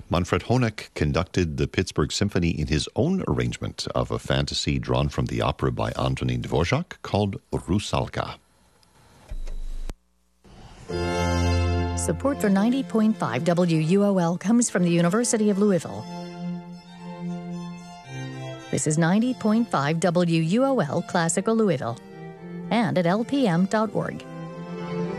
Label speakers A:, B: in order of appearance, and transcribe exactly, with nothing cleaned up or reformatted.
A: Manfred Honeck conducted the Pittsburgh Symphony in his own arrangement of a fantasy drawn from the opera by Antonin Dvorak called Rusalka.
B: Support for ninety point five W U O L comes from the University of Louisville. This is ninety point five W U O L Classical Louisville and at L P M dot org.